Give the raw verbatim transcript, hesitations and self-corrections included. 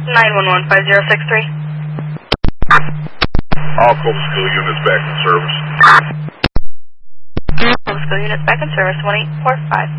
nine one one five zero six three. All Cobble School units back in service. Cobble School units back in service, one eight four five.